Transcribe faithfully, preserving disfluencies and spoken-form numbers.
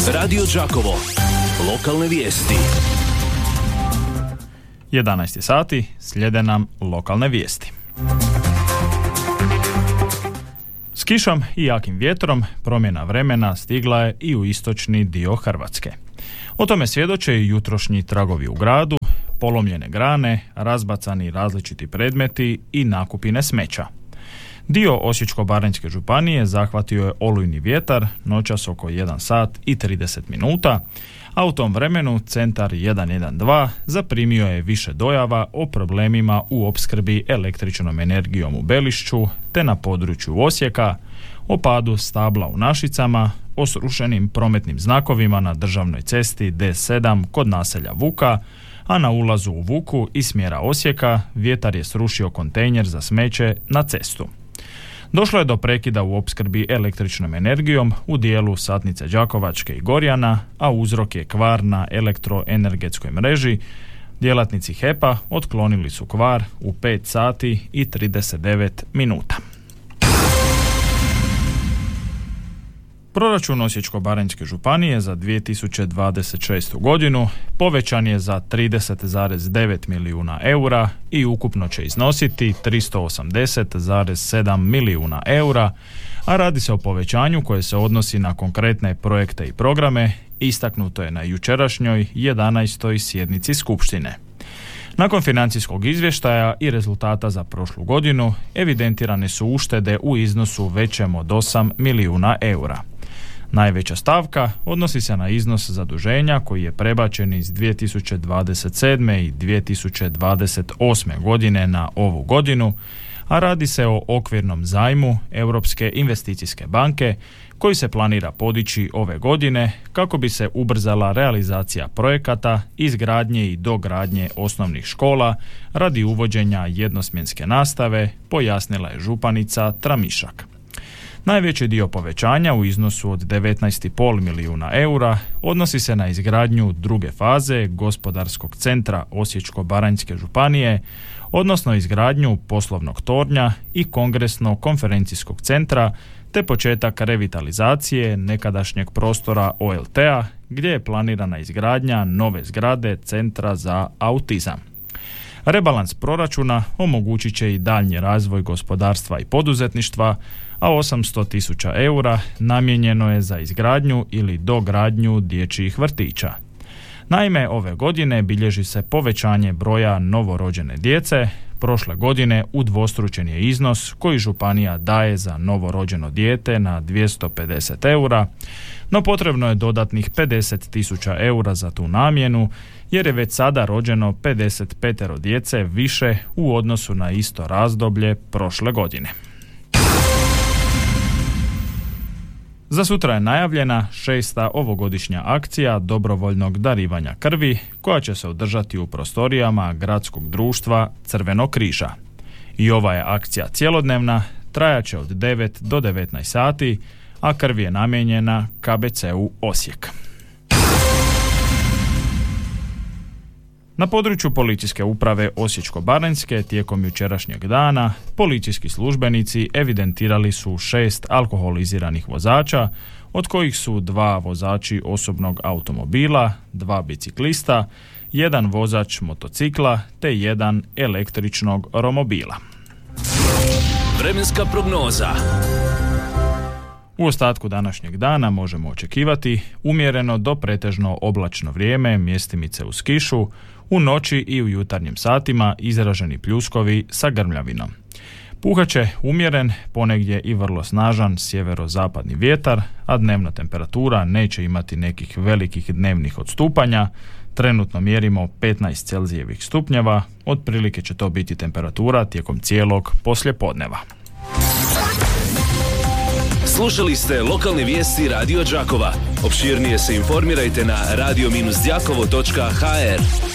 Radio Đakovo. Lokalne vijesti. jedanaest je sati, slijede nam lokalne vijesti. S kišom i jakim vjetrom promjena vremena stigla je i u istočni dio Hrvatske. O tome svjedoče i jutrošnji tragovi u gradu, polomljene grane, razbacani različiti predmeti i nakupine smeća. Dio Osječko-baranjske županije zahvatio je olujni vjetar noćas oko jedan sat i trideset minuta, a u tom vremenu centar jedan jedan dva zaprimio je više dojava o problemima u opskrbi električnom energijom u Belišću te na području Osijeka, o padu stabla u Našicama, o srušenim prometnim znakovima na državnoj cesti D sedam kod naselja Vuka, a na ulazu u Vuku iz smjera Osijeka vjetar je srušio kontejner za smeće na cestu. Došlo je do prekida u opskrbi električnom energijom u dijelu Satnice Đakovačke i Gorjana, a uzrok je kvar na elektroenergetskoj mreži. Djelatnici H E P-a otklonili su kvar u pet sati i trideset devet minuta. Proračun Osječko-baranjske županije za dvije tisuće dvadeset šestu godinu povećan je za trideset zarez devet milijuna eura i ukupno će iznositi tristo osamdeset zarez sedam milijuna eura, a radi se o povećanju koje se odnosi na konkretne projekte i programe, istaknuto je na jučerašnjoj jedanaestoj sjednici Skupštine. Nakon financijskog izvještaja i rezultata za prošlu godinu evidentirane su uštede u iznosu većem od osam milijuna eura. Najveća stavka odnosi se na iznos zaduženja koji je prebačen iz dvije tisuće dvadeset sedme i dvije tisuće dvadeset osme godine na ovu godinu, a radi se o okvirnom zajmu Europske investicijske banke koji se planira podići ove godine kako bi se ubrzala realizacija projekata izgradnje i dogradnje osnovnih škola radi uvođenja jednosmjenske nastave, pojasnila je županica Tramišak. Najveći dio povećanja u iznosu od devetnaest zarez pet milijuna eura odnosi se na izgradnju druge faze gospodarskog centra Osječko-baranjske županije, odnosno izgradnju poslovnog tornja i kongresno-konferencijskog centra, te početak revitalizacije nekadašnjeg prostora O L T-a gdje je planirana izgradnja nove zgrade Centra za autizam. Rebalans proračuna omogućit će i daljnji razvoj gospodarstva i poduzetništva, a osamsto tisuća eura namijenjeno je za izgradnju ili dogradnju dječjih vrtića. Naime, ove godine bilježi se povećanje broja novorođene djece. Prošle godine udvostručen je iznos koji županija daje za novorođeno dijete na dvjesto pedeset eura, no potrebno je dodatnih pedeset tisuća eura za tu namjenu, jer je već sada rođeno pedeset pet djece više u odnosu na isto razdoblje prošle godine. Za sutra je najavljena šesta ovogodišnja akcija dobrovoljnog darivanja krvi koja će se održati u prostorijama gradskog društva Crvenog križa. I ova je akcija cjelodnevna, trajaće od devet do devetnaest sati, a krv je namijenjena K B C-u Osijek. Na području policijske uprave Osječko-baranjske tijekom jučerašnjeg dana policijski službenici evidentirali su šest alkoholiziranih vozača, od kojih su dva vozači osobnog automobila, dva biciklista, jedan vozač motocikla te jedan električnog romobila. Vremenska prognoza. U ostatku današnjeg dana možemo očekivati umjereno do pretežno oblačno vrijeme, mjestimice uz kišu, u noći i u jutarnjim satima izraženi pljuskovi sa grmljavinom. Puhaće umjeren, ponegdje i vrlo snažan sjeverozapadni vjetar, a dnevna temperatura neće imati nekih velikih dnevnih odstupanja. Trenutno mjerimo petnaest celzijevih stupnjeva, otprilike će to biti temperatura tijekom cijelog poslijepodneva. Slušali ste lokalne vijesti Radio Đakova. Opširnije se informirajte na radio dash đakovo točka h r.